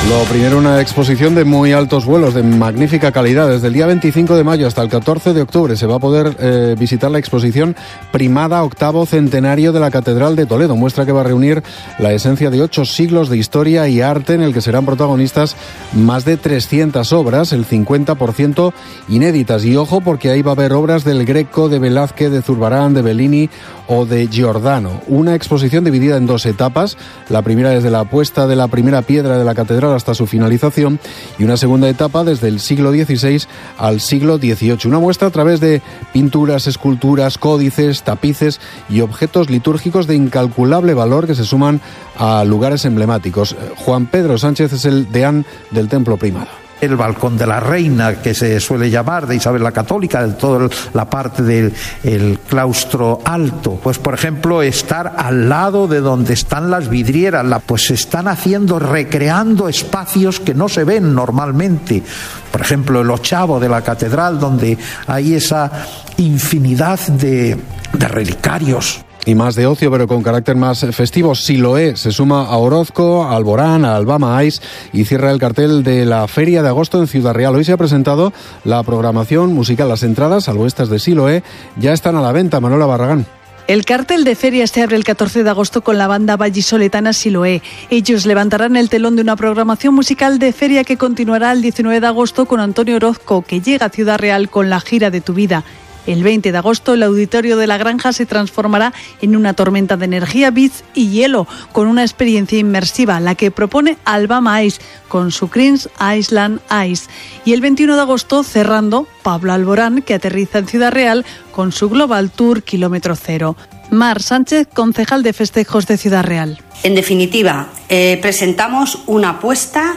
Lo primero, una exposición de muy altos vuelos, de magnífica calidad. Desde el día 25 de mayo hasta el 14 de octubre se va a poder visitar la exposición Primada Octavo Centenario de la Catedral de Toledo. Muestra que va a reunir la esencia de 8 siglos de historia y arte, en el que serán protagonistas más de 300 obras, el 50% inéditas. Y ojo, porque ahí va a haber obras del Greco, de Velázquez, de Zurbarán, de Bellini o de Giordano. Una exposición dividida en 2 etapas. La primera desde la puesta de la primera piedra de la catedral hasta su finalización, y una segunda etapa desde el siglo XVI al siglo XVIII. Una muestra a través de pinturas, esculturas, códices, tapices y objetos litúrgicos de incalculable valor que se suman a lugares emblemáticos. Juan Pedro Sánchez es el deán del Templo Primada. El balcón de la reina, que se suele llamar, de Isabel la Católica, de toda la parte del claustro alto. Pues, por ejemplo, estar al lado de donde están las vidrieras, pues se están recreando espacios que no se ven normalmente. Por ejemplo, el ochavo de la catedral, donde hay esa infinidad de relicarios. Y más de ocio, pero con carácter más festivo. Siloé se suma a Orozco, a Alborán, a Albama Ice y cierra el cartel de la Feria de Agosto en Ciudad Real. Hoy se ha presentado la programación musical. Las entradas, salvo estas de Siloé, ya están a la venta. Manuela Barragán. El cartel de feria se abre el 14 de agosto con la banda vallisoletana Siloé. Ellos levantarán el telón de una programación musical de feria que continuará el 19 de agosto con Antonio Orozco, que llega a Ciudad Real con la gira de Tu Vida. El 20 de agosto el auditorio de La Granja se transformará en una tormenta de energía, beats y hielo, con una experiencia inmersiva, la que propone Albama Ice con su Creams Island Ice. Y el 21 de agosto, cerrando, Pablo Alborán, que aterriza en Ciudad Real con su Global Tour Kilómetro Cero. Mar Sánchez, concejal de festejos de Ciudad Real. En definitiva, presentamos una apuesta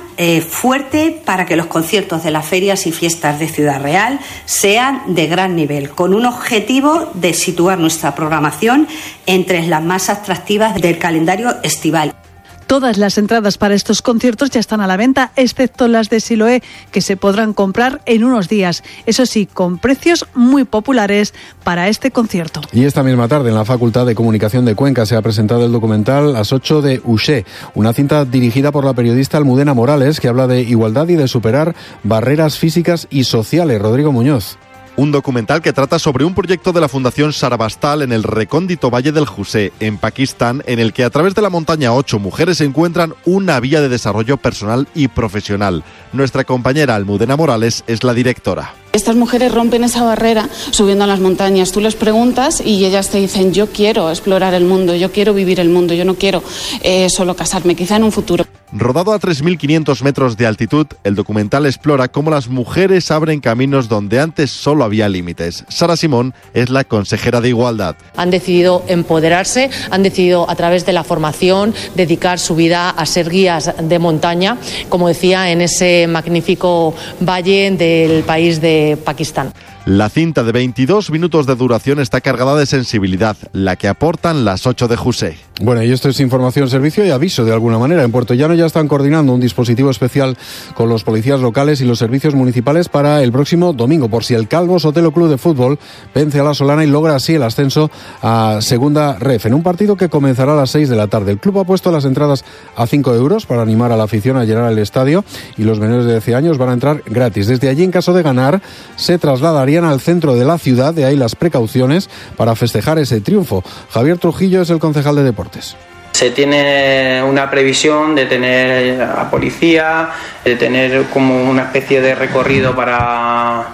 fuerte para que los conciertos de las ferias y fiestas de Ciudad Real sean de gran nivel, con un objetivo de situar nuestra programación entre las más atractivas del calendario estival. Todas las entradas para estos conciertos ya están a la venta, excepto las de Siloé, que se podrán comprar en unos días. Eso sí, con precios muy populares para este concierto. Y esta misma tarde en la Facultad de Comunicación de Cuenca se ha presentado el documental As 8 de Uxé, una cinta dirigida por la periodista Almudena Morales, que habla de igualdad y de superar barreras físicas y sociales. Rodrigo Muñoz. Un documental que trata sobre un proyecto de la Fundación Sarabastal en el recóndito Valle del Jusé, en Pakistán, en el que a través de la montaña 8 mujeres encuentran una vía de desarrollo personal y profesional. Nuestra compañera Almudena Morales es la directora. Estas mujeres rompen esa barrera subiendo a las montañas. Tú les preguntas y ellas te dicen: yo quiero explorar el mundo, yo quiero vivir el mundo, yo no quiero solo casarme, quizá en un futuro. Rodado a 3.500 metros de altitud, el documental explora cómo las mujeres abren caminos donde antes solo había límites. Sara Simón es la consejera de Igualdad. Han decidido empoderarse, han decidido a través de la formación dedicar su vida a ser guías de montaña, como decía, en ese magnífico valle del país de Pakistán. La cinta de 22 minutos de duración está cargada de sensibilidad, la que aportan las 8 de Jusé. Bueno, y esto es información, servicio y aviso de alguna manera. En Puerto Llano ya están coordinando un dispositivo especial con los policías locales y los servicios municipales para el próximo domingo, por si el Calvo Sotelo Club de Fútbol vence a la Solana y logra así el ascenso a Segunda Ref, en un partido que comenzará a las 6 de la tarde. El club ha puesto las entradas a 5 euros para animar a la afición a llenar el estadio, y los menores de 12 años van a entrar gratis. Desde allí, en caso de ganar, se trasladarían al centro de la ciudad, de ahí las precauciones para festejar ese triunfo. Javier Trujillo es el concejal de deportes. Se tiene una previsión de tener a policía, de tener como una especie de recorrido para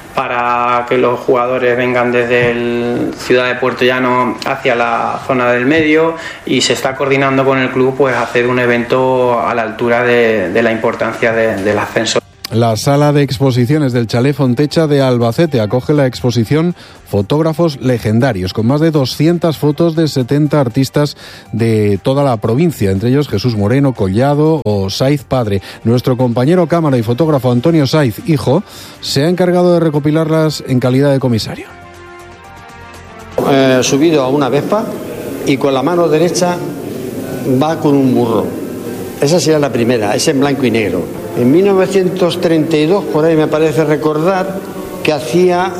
que los jugadores vengan desde el Ciudad de Puerto Llano hacia la zona del medio, y se está coordinando con el club pues hacer un evento a la altura de la importancia del ascenso. La sala de exposiciones del Chalet Fontecha de Albacete acoge la exposición Fotógrafos Legendarios, con más de 200 fotos de 70 artistas de toda la provincia, entre ellos Jesús Moreno, Collado o Saiz padre. Nuestro compañero cámara y fotógrafo Antonio Saiz, hijo, se ha encargado de recopilarlas en calidad de comisario. Subido a una Vespa y con la mano derecha va con un burro. Esa sería la primera, es en blanco y negro. En 1932, por ahí me parece recordar, que hacía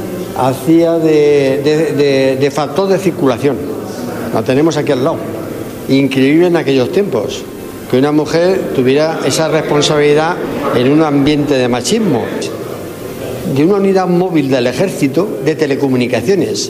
de factor de circulación. La tenemos aquí al lado. Increíble en aquellos tiempos. que una mujer tuviera esa responsabilidad en un ambiente de machismo. De una unidad móvil del Ejército de Telecomunicaciones.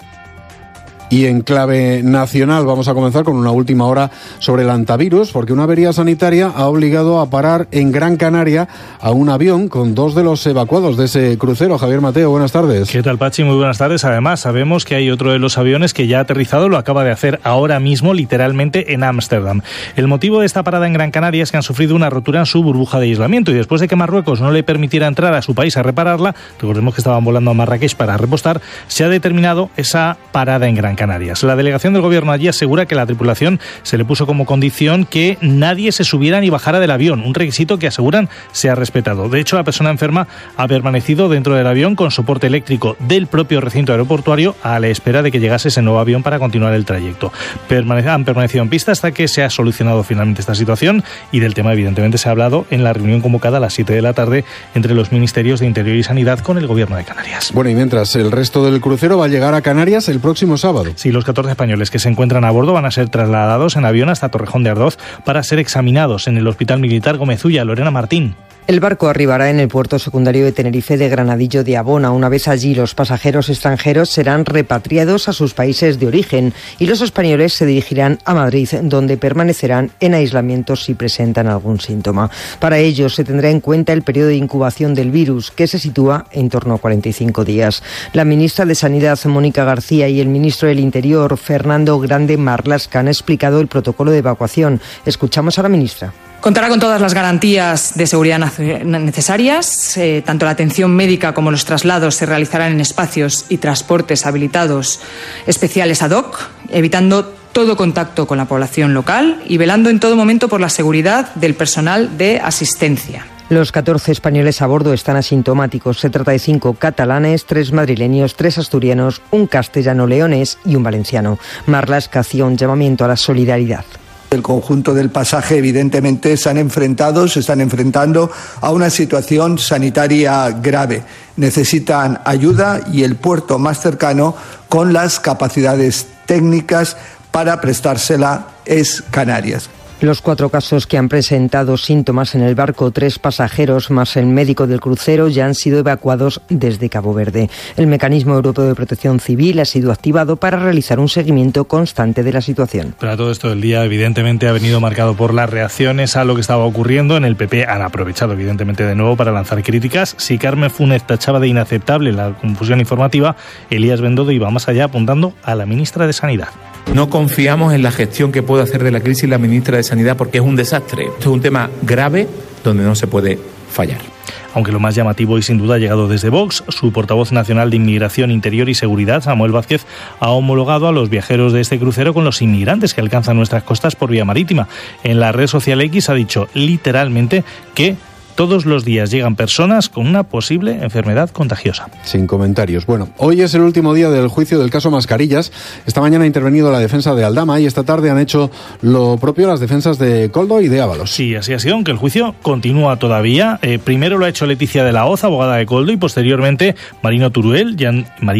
Y en clave nacional vamos a comenzar con una última hora sobre el antivirus, porque una avería sanitaria ha obligado a parar en Gran Canaria a un avión con 2 de los evacuados de ese crucero. Javier Mateo, buenas tardes. ¿Qué tal, Pachi? Muy buenas tardes. Además, sabemos que hay otro de los aviones que ya ha aterrizado, lo acaba de hacer ahora mismo, literalmente en Ámsterdam. El motivo de esta parada en Gran Canaria es que han sufrido una rotura en su burbuja de aislamiento y después de que Marruecos no le permitiera entrar a su país a repararla, recordemos que estaban volando a Marrakech para repostar, se ha determinado esa parada en Gran Canaria. La delegación del gobierno allí asegura que la tripulación se le puso como condición que nadie se subiera ni bajara del avión, un requisito que aseguran se ha respetado. De hecho, la persona enferma ha permanecido dentro del avión con soporte eléctrico del propio recinto aeroportuario a la espera de que llegase ese nuevo avión para continuar el trayecto. Han permanecido en pista hasta que se ha solucionado finalmente esta situación y del tema evidentemente se ha hablado en la reunión convocada a las 7 de la tarde entre los ministerios de Interior y Sanidad con el gobierno de Canarias. Bueno, y mientras el resto del crucero va a llegar a Canarias el próximo sábado. Sí, los 14 españoles que se encuentran a bordo van a ser trasladados en avión hasta Torrejón de Ardoz para ser examinados en el Hospital Militar Gómez Ulla. Lorena Martín. El barco arribará en el puerto secundario de Tenerife de Granadillo de Abona. Una vez allí, los pasajeros extranjeros serán repatriados a sus países de origen y los españoles se dirigirán a Madrid, donde permanecerán en aislamiento si presentan algún síntoma. Para ello, se tendrá en cuenta el periodo de incubación del virus, que se sitúa en torno a 45 días. La ministra de Sanidad, Mónica García, y el ministro del Interior, Fernando Grande Marlaska, han explicado el protocolo de evacuación. Escuchamos a la ministra. Contará con todas las garantías de seguridad necesarias. Tanto la atención médica como los traslados se realizarán en espacios y transportes habilitados especiales ad hoc, evitando todo contacto con la población local y velando en todo momento por la seguridad del personal de asistencia. Los 14 españoles a bordo están asintomáticos. Se trata de 5 catalanes, 3 madrileños, 3 asturianos, un castellano-leonés y un valenciano. Marlaska hacía un llamamiento a la solidaridad. El conjunto del pasaje evidentemente se están enfrentando a una situación sanitaria grave. Necesitan ayuda y el puerto más cercano con las capacidades técnicas para prestársela es Canarias. Los 4 casos que han presentado síntomas en el barco, 3 pasajeros más el médico del crucero, ya han sido evacuados desde Cabo Verde. El Mecanismo Europeo de Protección Civil ha sido activado para realizar un seguimiento constante de la situación. Pero todo esto del día evidentemente ha venido marcado por las reacciones a lo que estaba ocurriendo. En el PP han aprovechado evidentemente de nuevo para lanzar críticas. Si Carmen Funes tachaba de inaceptable la confusión informativa, Elías Bendodo iba más allá apuntando a la ministra de Sanidad. No confiamos en la gestión que puede hacer de la crisis la ministra de Sanidad porque es un desastre. Esto es un tema grave donde no se puede fallar. Aunque lo más llamativo y sin duda ha llegado desde Vox, su portavoz nacional de Inmigración, Interior y Seguridad, Samuel Vázquez, ha homologado a los viajeros de este crucero con los inmigrantes que alcanzan nuestras costas por vía marítima. En la red social X ha dicho literalmente que todos los días llegan personas con una posible enfermedad contagiosa. Sin comentarios. Bueno, hoy es el último día del juicio del caso Mascarillas. Esta mañana ha intervenido la defensa de Aldama y esta tarde han hecho lo propio las defensas de Koldo y de Ábalos. Sí, así ha sido, aunque el juicio continúa todavía. Primero lo ha hecho Leticia de la Hoz, abogada de Koldo, y posteriormente Marino Turiel, ya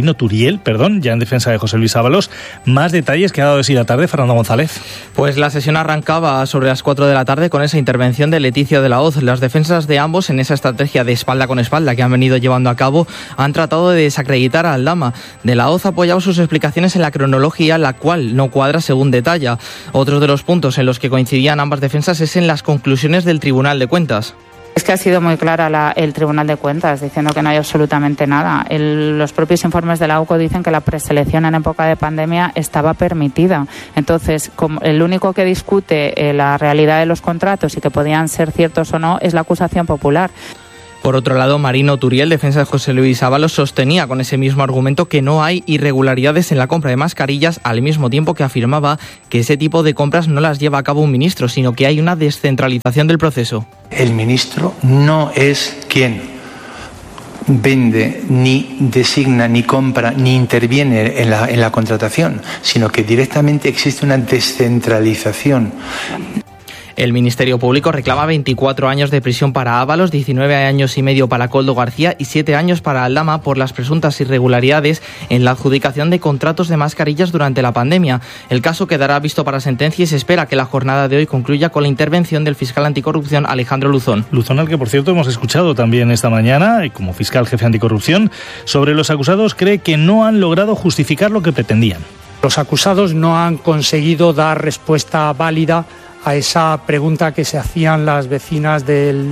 en defensa de José Luis Ábalos. Más detalles que ha dado de sí la tarde, Fernando González. Pues la sesión arrancaba sobre las 4 de la tarde con esa intervención de Leticia de la Hoz. Las defensas de ambos, en esa estrategia de espalda con espalda que han venido llevando a cabo, han tratado de desacreditar a Aldama. De la Hoz ha apoyado sus explicaciones en la cronología, la cual no cuadra según detalla. Otro de los puntos en los que coincidían ambas defensas es en las conclusiones del Tribunal de Cuentas. Es que ha sido muy clara el Tribunal de Cuentas diciendo que no hay absolutamente nada. Los propios informes de la UCO dicen que la preselección en época de pandemia estaba permitida. Entonces, como el único que discute la realidad de los contratos y que podían ser ciertos o no es la acusación popular. Por otro lado, Marino Turiel, defensa de José Luis Ábalos, sostenía con ese mismo argumento que no hay irregularidades en la compra de mascarillas, al mismo tiempo que afirmaba que ese tipo de compras no las lleva a cabo un ministro, sino que hay una descentralización del proceso. El ministro no es quien vende, ni designa, ni compra, ni interviene en la contratación, sino que directamente existe una descentralización. El Ministerio Público reclama 24 años de prisión para Ábalos, 19 años y medio para Koldo García y 7 años para Aldama por las presuntas irregularidades en la adjudicación de contratos de mascarillas durante la pandemia. El caso quedará visto para sentencia y se espera que la jornada de hoy concluya con la intervención del fiscal anticorrupción Alejandro Luzón. Luzón, al que por cierto hemos escuchado también esta mañana como fiscal jefe anticorrupción. Sobre los acusados, cree que no han logrado justificar lo que pretendían. Los acusados no han conseguido dar respuesta válida a esa pregunta que se hacían las vecinas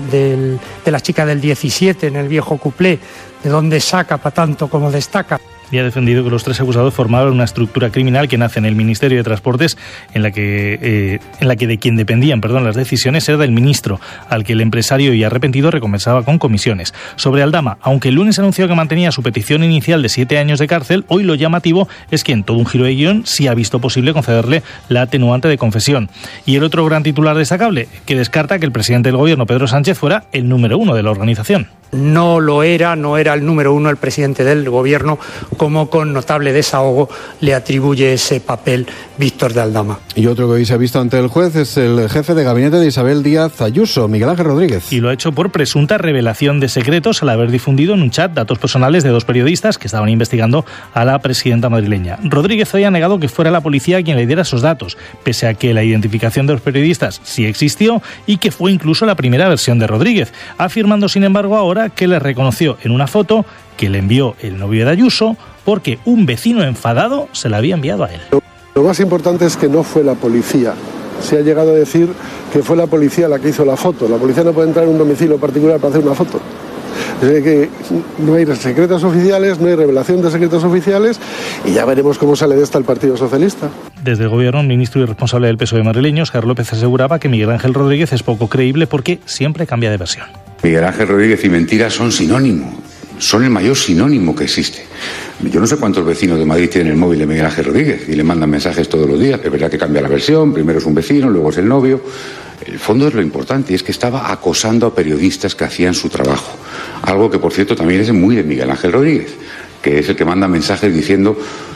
de la chica del 17 en el viejo cuplé, de dónde saca para tanto como destaca. Y ha defendido que los 3 acusados formaban una estructura criminal que nace en el Ministerio de Transportes, en la que de quien dependían las decisiones era del ministro, al que el empresario y arrepentido recompensaba con comisiones. Sobre Aldama, aunque el lunes anunció que mantenía su petición inicial de 7 años de cárcel, hoy lo llamativo es que en todo un giro de guión sí ha visto posible concederle la atenuante de confesión. Y el otro gran titular destacable, que descarta que el presidente del gobierno, Pedro Sánchez, fuera el número 1 de la organización. No era el número 1 el presidente del gobierno, como con notable desahogo le atribuye ese papel Víctor de Aldama. Y otro que hoy se ha visto ante el juez es el jefe de gabinete de Isabel Díaz Ayuso, Miguel Ángel Rodríguez. Y lo ha hecho por presunta revelación de secretos al haber difundido en un chat datos personales de 2 periodistas que estaban investigando a la presidenta madrileña. Rodríguez hoy ha negado que fuera la policía quien le diera esos datos, pese a que la identificación de los periodistas sí existió y que fue incluso la primera versión de Rodríguez, afirmando sin embargo ahora que le reconoció en una foto que le envió el novio de Ayuso porque un vecino enfadado se la había enviado a él. Lo más importante es que no fue la policía. Se ha llegado a decir que fue la policía la que hizo la foto. La policía no puede entrar en un domicilio particular para hacer una foto. Es decir, que no hay secretos oficiales, no hay revelación de secretos oficiales y ya veremos cómo sale de esta el Partido Socialista. Desde el gobierno, el ministro y responsable del PSOE madrileño, Óscar López, aseguraba que Miguel Ángel Rodríguez es poco creíble porque siempre cambia de versión. Miguel Ángel Rodríguez y mentira son sinónimo, son el mayor sinónimo que existe. Yo no sé cuántos vecinos de Madrid tienen el móvil de Miguel Ángel Rodríguez y le mandan mensajes todos los días. Es verdad que cambia la versión, primero es un vecino, luego es el novio. El fondo es lo importante y es que estaba acosando a periodistas que hacían su trabajo. Algo que, por cierto, también es muy de Miguel Ángel Rodríguez, que es el que manda mensajes diciendo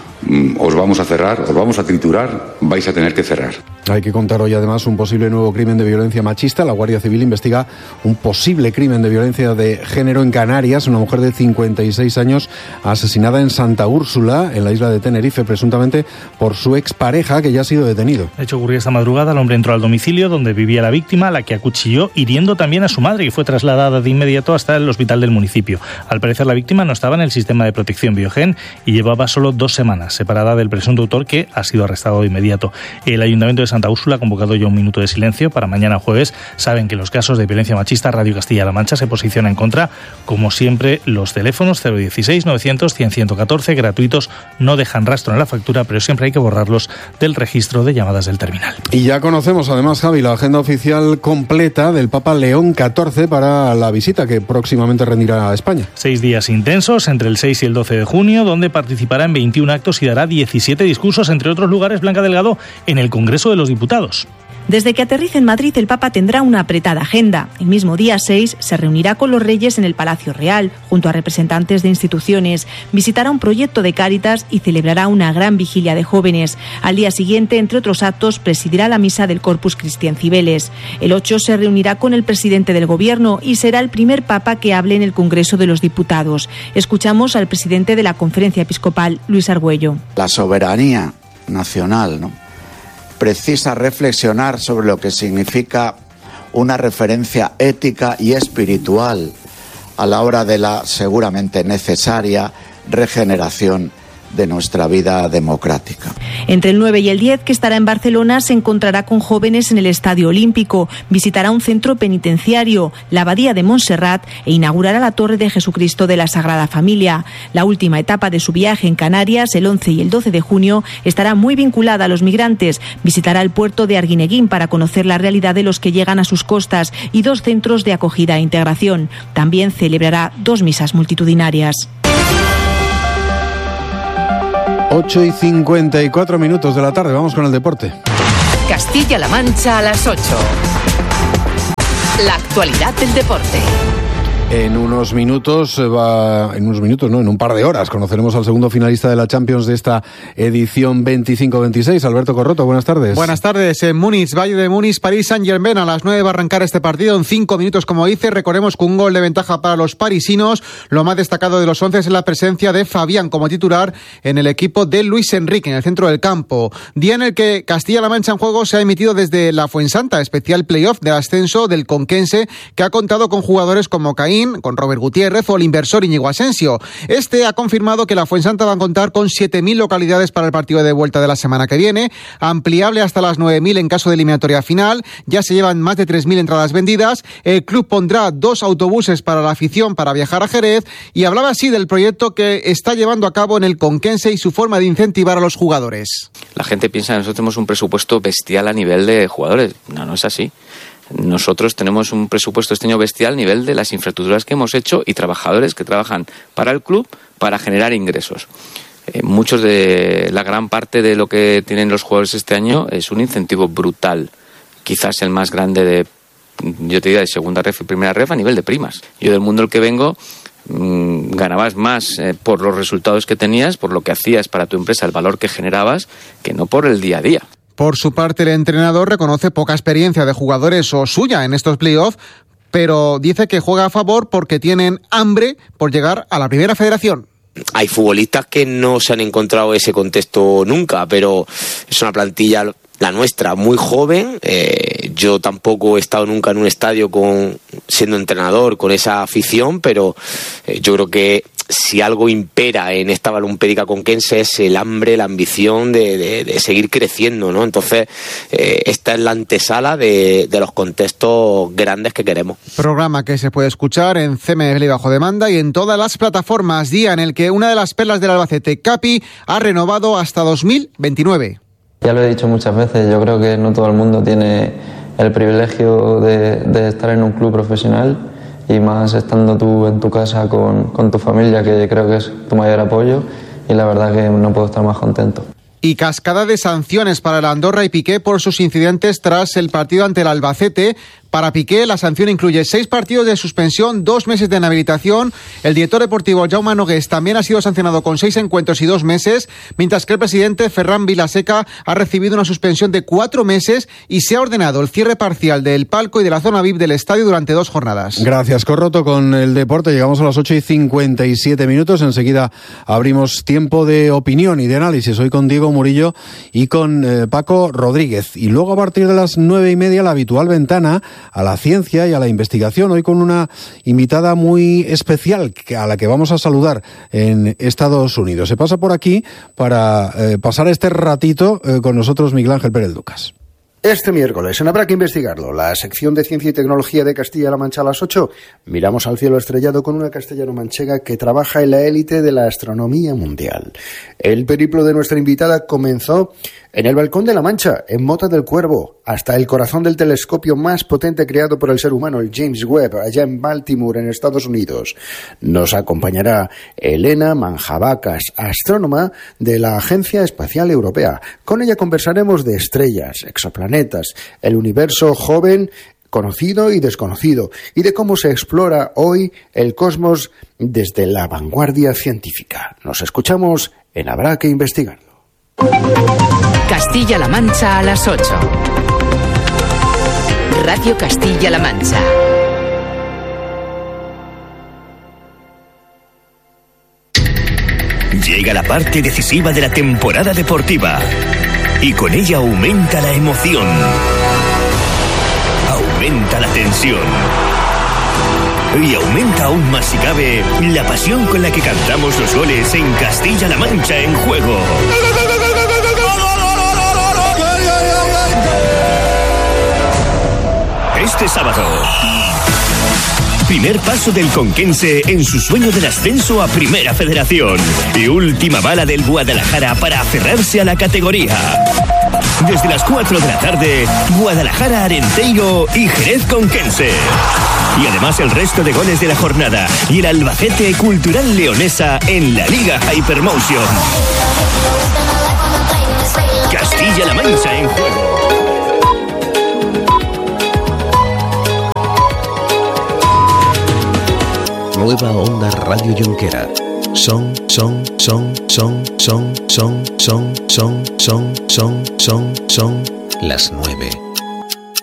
os vamos a cerrar, os vamos a triturar, vais a tener que cerrar. Hay que contar hoy además un posible nuevo crimen de violencia machista. La Guardia Civil investiga un posible crimen de violencia de género en Canarias. Una mujer de 56 años asesinada en Santa Úrsula, en la isla de Tenerife, presuntamente por su expareja, que ya ha sido detenido. De hecho, ocurrió esta madrugada. El hombre entró al domicilio donde vivía la víctima, la que acuchilló, hiriendo también a su madre, y fue trasladada de inmediato hasta el hospital del municipio. Al parecer, la víctima no estaba en el sistema de protección Biogen y llevaba solo 2 semanas separada del presunto autor, que ha sido arrestado de inmediato. El Ayuntamiento de Santa Úrsula ha convocado ya un minuto de silencio para mañana jueves. Saben que en los casos de violencia machista, Radio Castilla-La Mancha se posiciona en contra. Como siempre, los teléfonos 016 900 100 114 gratuitos no dejan rastro en la factura, pero siempre hay que borrarlos del registro de llamadas del terminal. Y ya conocemos además, Javi, la agenda oficial completa del Papa León XIV para la visita que próximamente rendirá a España. 6 días intensos entre el 6 y el 12 de junio, donde participará en 21 actos y dará 17 discursos, entre otros lugares, Blanca Delgado, en el Congreso de los Diputados. Desde que aterrice en Madrid, el Papa tendrá una apretada agenda. El mismo día 6 se reunirá con los reyes en el Palacio Real, junto a representantes de instituciones, visitará un proyecto de Cáritas y celebrará una gran vigilia de jóvenes. Al día siguiente, entre otros actos, presidirá la misa del Corpus Christi en Cibeles. El 8 se reunirá con el presidente del Gobierno y será el primer Papa que hable en el Congreso de los Diputados. Escuchamos al presidente de la Conferencia Episcopal, Luis Argüello. La soberanía nacional, ¿no?, precisa reflexionar sobre lo que significa una referencia ética y espiritual a la hora de la seguramente necesaria regeneración de nuestra vida democrática. Entre el 9 y el 10, que estará en Barcelona, se encontrará con jóvenes en el Estadio Olímpico, visitará un centro penitenciario, la Abadía de Montserrat, e inaugurará la Torre de Jesucristo de la Sagrada Familia. La última etapa de su viaje en Canarias, el 11 y el 12 de junio, estará muy vinculada a los migrantes. Visitará el puerto de Arguineguín para conocer la realidad de los que llegan a sus costas y 2 centros de acogida e integración. También celebrará 2 misas multitudinarias. 8:54 de la tarde, vamos con el deporte. Castilla-La Mancha a las 8. La actualidad del deporte. En un par de horas conoceremos al segundo finalista de la Champions de esta edición 25-26. Alberto Corroto, buenas tardes. Buenas tardes. En Múnich, Valle de Múnich, París Saint-Germain. A las 9 va a arrancar este partido en 5 minutos, como dice. Recordemos con un gol de ventaja para los parisinos. Lo más destacado de los 11 es la presencia de Fabián como titular en el equipo de Luis Enrique, en el centro del campo. Día en el que Castilla-La Mancha en juego se ha emitido desde la Fuensanta, especial playoff de ascenso del Conquense, que ha contado con jugadores como Caín, con Robert Gutiérrez o el inversor Íñigo Asensio. Este ha confirmado que la Fuensanta va a contar con 7.000 localidades para el partido de vuelta de la semana que viene, ampliable hasta las 9.000 en caso de eliminatoria final. Ya se llevan más de 3.000 entradas vendidas. El club pondrá 2 autobuses para la afición para viajar a Jerez, y hablaba así del proyecto que está llevando a cabo en el Conquense y su forma de incentivar a los jugadores. La gente piensa que nosotros tenemos un presupuesto bestial a nivel de jugadores. No es así. Nosotros tenemos un presupuesto este año bestial a nivel de las infraestructuras que hemos hecho y trabajadores que trabajan para el club para generar ingresos. Muchos de la gran parte de lo que tienen los jugadores este año es un incentivo brutal, quizás el más grande de, yo te diría, de segunda ref y primera ref a nivel de primas. Yo, del mundo del que vengo, ganabas más por los resultados que tenías, por lo que hacías para tu empresa, el valor que generabas, que no por el día a día. Por su parte, el entrenador reconoce poca experiencia de jugadores o suya en estos playoffs, pero dice que juega a favor porque tienen hambre por llegar a la primera federación. Hay futbolistas que no se han encontrado ese contexto nunca, pero es una plantilla, la nuestra, muy joven. Yo tampoco he estado nunca en un estadio siendo entrenador con esa afición, pero yo creo que si algo impera en esta Balompédica conquense es el hambre, la ambición de seguir creciendo, ¿no? Entonces, esta es la antesala de los contextos grandes que queremos. Programa que se puede escuchar en CMFL bajo demanda y en todas las plataformas. Día en el que una de las perlas del Albacete, Capi, ha renovado hasta 2029. Ya lo he dicho muchas veces, yo creo que no todo el mundo tiene el privilegio de estar en un club profesional, y más estando tú en tu casa con tu familia, que creo que es tu mayor apoyo, y la verdad que no puedo estar más contento. Y cascada de sanciones para el Andorra y Piqué por sus incidentes tras el partido ante el Albacete. Para Piqué, la sanción incluye 6 partidos de suspensión, 2 meses de inhabilitación. El director deportivo Jaume Nogués también ha sido sancionado con 6 encuentros y 2 meses, mientras que el presidente Ferran Vilaseca ha recibido una suspensión de 4 meses y se ha ordenado el cierre parcial del palco y de la zona VIP del estadio durante 2 jornadas. Gracias, Corroto. Con el deporte llegamos a las 8:57. Enseguida abrimos tiempo de opinión y de análisis. Hoy con Diego Murillo y con Paco Rodríguez. Y luego, a partir de las 9:30, la habitual ventana a la ciencia y a la investigación, hoy con una invitada muy especial a la que vamos a saludar en Estados Unidos. Se pasa por aquí para pasar este ratito con nosotros Miguel Ángel Pérez Lucas. Este miércoles, en Habrá que investigarlo, la sección de Ciencia y Tecnología de Castilla-La Mancha a las 8, miramos al cielo estrellado con una castellano-manchega que trabaja en la élite de la astronomía mundial. El periplo de nuestra invitada comenzó en el Balcón de la Mancha, en Mota del Cuervo, hasta el corazón del telescopio más potente creado por el ser humano, el James Webb, allá en Baltimore, en Estados Unidos. Nos acompañará Elena Manjabacas, astrónoma de la Agencia Espacial Europea. Con ella conversaremos de estrellas, exoplanetas, el universo joven, conocido y desconocido, y de cómo se explora hoy el cosmos desde la vanguardia científica. Nos escuchamos en Habrá que investigarlo. Castilla-La Mancha a las 8. Radio Castilla-La Mancha. Llega la parte decisiva de la temporada deportiva y con ella aumenta la emoción, aumenta la tensión y aumenta aún más, si cabe, la pasión con la que cantamos los goles en Castilla-La Mancha en juego. Este sábado, primer paso del conquense en su sueño del ascenso a Primera Federación y última bala del Guadalajara para aferrarse a la categoría. Desde las 4 de la tarde, Guadalajara Arenteiro y Jerez Conquense. Y además el resto de goles de la jornada y el Albacete Cultural Leonesa en la Liga Hypermotion. Castilla-La Mancha en juego. nueva Onda Radio Jonquera. Son las 9.